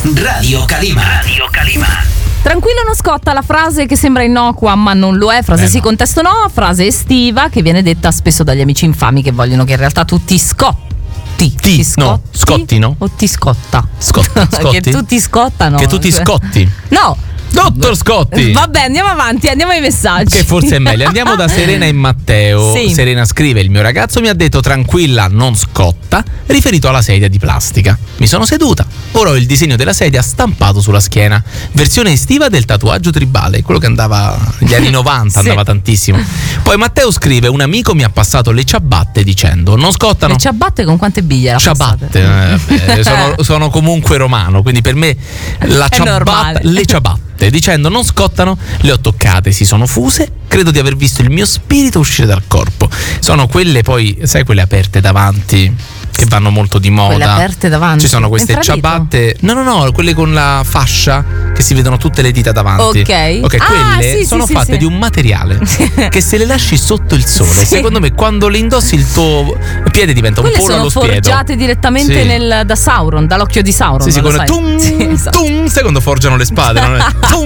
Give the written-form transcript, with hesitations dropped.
Radio Calima. Radio Calima. Tranquillo non scotta, la frase che sembra innocua ma non lo è, frase sì, no. contesto no, frase estiva che viene detta spesso dagli amici infami che vogliono che in realtà tu ti scotti. Ti scotti? No, scotti no? O ti scotta? Scotti? Che tu ti scottano. Che tu ti scotti. No. Dottor Scotti. Vabbè, andiamo avanti, andiamo ai messaggi. Che forse è meglio. Andiamo da Serena e Matteo. Sì. Serena scrive: il mio ragazzo mi ha detto tranquilla, non scotta, riferito alla sedia di plastica. Mi sono seduta. Ora ho il disegno della sedia stampato sulla schiena. Versione estiva del tatuaggio tribale, quello che andava negli anni 90, Sì. andava tantissimo. Poi Matteo scrive: un amico mi ha passato le ciabatte dicendo non scottano. Le ciabatte con quante biglie? Ciabatte, sono comunque romano, quindi per me la È ciabatta, normale. le ciabatte, dicendo non scottano, le ho toccate, si sono fuse, credo di aver visto il mio spirito uscire dal corpo. Sono quelle poi, sai, quelle aperte davanti, che vanno molto di moda. Quelle aperte davanti. Ci sono queste Infradito? ciabatte. No, quelle con la fascia che si vedono tutte le dita davanti. Ok. Quelle sì, sono sì, fatte sì. di un materiale che se le lasci sotto il sole, Sì. secondo me quando le indossi il tuo piede diventa Quelle un po' sono allo spiedo. forgiate direttamente Sì. da Sauron, dall'occhio di Sauron. Sì, lo con sai? tum, Sì, esatto. tum, sai quando forgiano le spade, non è? Tum,